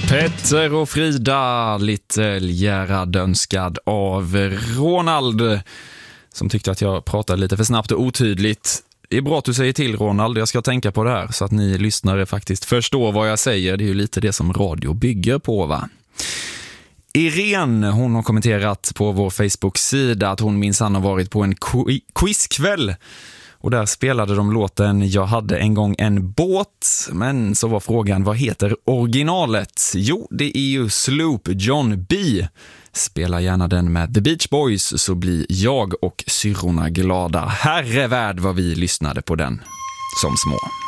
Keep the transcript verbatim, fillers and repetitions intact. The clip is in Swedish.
Petter och Frida, Little Gerhard önskad av Ronald, som tyckte att jag pratade lite för snabbt och otydligt. Det är bra att du säger till, Ronald. Jag ska tänka på det här så att ni lyssnare faktiskt förstår vad jag säger. Det är ju lite det som radio bygger på, va? Irene, hon har kommenterat på vår Facebook-sida att hon minsann har varit på en qu- quizkväll. Och där spelade de låten Jag hade en gång en båt. Men så var frågan, vad heter originalet? Jo, det är ju Sloop John B. Spela gärna den med The Beach Boys så blir jag och syrrorna glada. Herrevärld vad vi lyssnade på den som små.